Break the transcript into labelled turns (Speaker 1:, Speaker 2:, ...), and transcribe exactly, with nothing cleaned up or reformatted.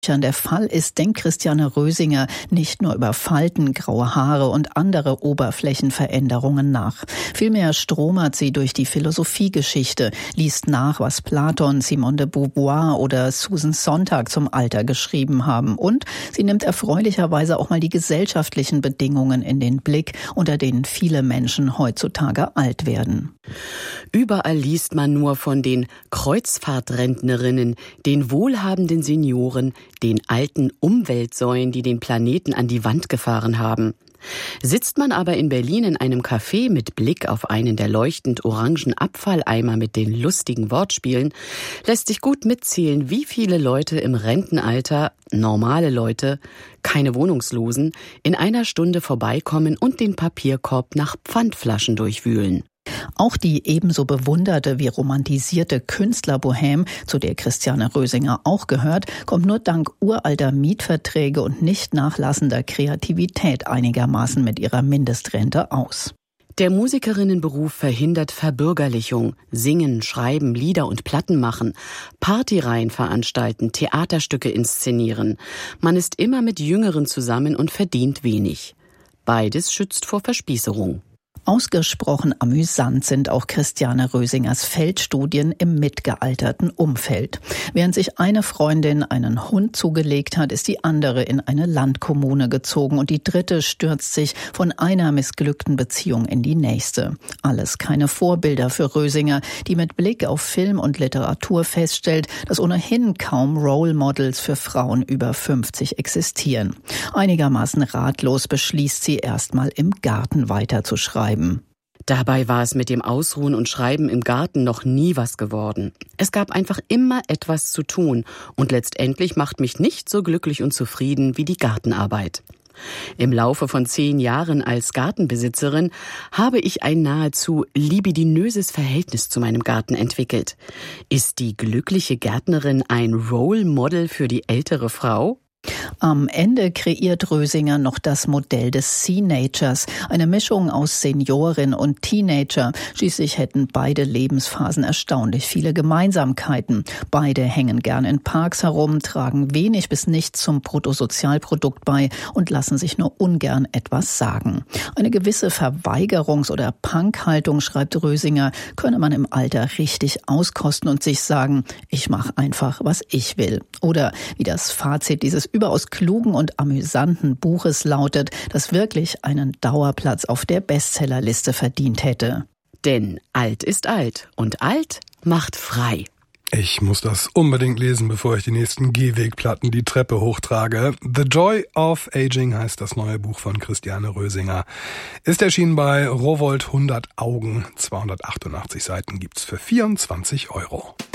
Speaker 1: der Fall ist, denkt Christiane Rösinger nicht nur über Falten, graue Haare und andere Oberflächenveränderungen nach. Vielmehr stromert sie durch die Philosophiegeschichte, liest nach, was Platon, Simone de Beauvoir oder Susan Sontag zum Alter geschrieben haben. Und sie nimmt erfreulicherweise auch mal die gesellschaftlichen Bedingungen in den Blick, unter denen viele Menschen heutzutage alt werden.
Speaker 2: Überall liest man nur von den Kreuzfahrtrentnerinnen, den wohlhabenden Senioren, den alten Umweltsäuen, die den Planeten an die Wand gefahren haben. Sitzt man aber in Berlin in einem Café mit Blick auf einen der leuchtend orangen Abfalleimer mit den lustigen Wortspielen, lässt sich gut mitzählen, wie viele Leute im Rentenalter, normale Leute, keine Wohnungslosen, in einer Stunde vorbeikommen und den Papierkorb nach Pfandflaschen durchwühlen.
Speaker 1: Auch die ebenso bewunderte wie romantisierte Künstlerbohème, zu der Christiane Rösinger auch gehört, kommt nur dank uralter Mietverträge und nicht nachlassender Kreativität einigermaßen mit ihrer Mindestrente aus.
Speaker 2: Der Musikerinnenberuf verhindert Verbürgerlichung, Singen, Schreiben, Lieder und Platten machen, Partyreihen veranstalten, Theaterstücke inszenieren. Man ist immer mit Jüngeren zusammen und verdient wenig. Beides schützt vor Verspießerung.
Speaker 1: Ausgesprochen amüsant sind auch Christiane Rösingers Feldstudien im mitgealterten Umfeld. Während sich eine Freundin einen Hund zugelegt hat, ist die andere in eine Landkommune gezogen und die dritte stürzt sich von einer missglückten Beziehung in die nächste. Alles keine Vorbilder für Rösinger, die mit Blick auf Film und Literatur feststellt, dass ohnehin kaum Role Models für Frauen über fünfzig existieren. Einigermaßen ratlos beschließt sie erstmal im Garten weiterzuschreiben.
Speaker 2: Dabei war es mit dem Ausruhen und Schreiben im Garten noch nie was geworden. Es gab einfach immer etwas zu tun und letztendlich macht mich nicht so glücklich und zufrieden wie die Gartenarbeit. Im Laufe von zehn Jahren als Gartenbesitzerin habe ich ein nahezu libidinöses Verhältnis zu meinem Garten entwickelt. Ist die glückliche Gärtnerin ein Role Model für die ältere Frau?
Speaker 1: Am Ende kreiert Rösinger noch das Modell des Sea-Natures, eine Mischung aus Seniorin und Teenager. Schließlich hätten beide Lebensphasen erstaunlich viele Gemeinsamkeiten. Beide hängen gern in Parks herum, tragen wenig bis nichts zum Bruttosozialprodukt bei und lassen sich nur ungern etwas sagen. Eine gewisse Verweigerungs- oder Punk-Haltung, schreibt Rösinger, könne man im Alter richtig auskosten und sich sagen, ich mache einfach, was ich will. Oder wie das Fazit dieses überaus klugen und amüsanten Buches lautet, das wirklich einen Dauerplatz auf der Bestsellerliste verdient hätte.
Speaker 2: Denn alt ist alt und alt macht frei.
Speaker 3: Ich muss das unbedingt lesen, bevor ich die nächsten Gehwegplatten die Treppe hochtrage. The Joy of Aging heißt das neue Buch von Christiane Rösinger. Ist erschienen bei Rowohlt, hundert Augen, zweihundertachtundachtzig Seiten gibt's für vierundzwanzig Euro.